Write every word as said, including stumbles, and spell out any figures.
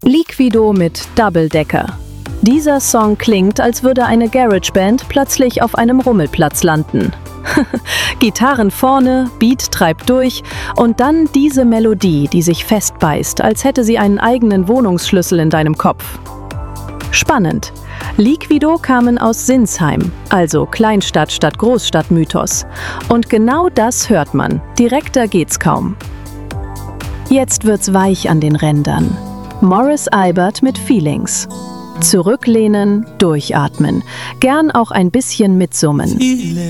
Liquido mit Double Decker. Dieser Song klingt, als würde eine Garageband plötzlich auf einem Rummelplatz landen. Gitarren vorne, Beat treibt durch und dann diese Melodie, die sich festbeißt, als hätte sie einen eigenen Wohnungsschlüssel in deinem Kopf. Spannend. Liquido kamen aus Sinsheim, also Kleinstadt statt Großstadt-Mythos. Und genau das hört man, direkter geht's kaum. Jetzt wird's weich an den Rändern. Morris Albert mit Feelings. Zurücklehnen, durchatmen, gern auch ein bisschen mitsummen.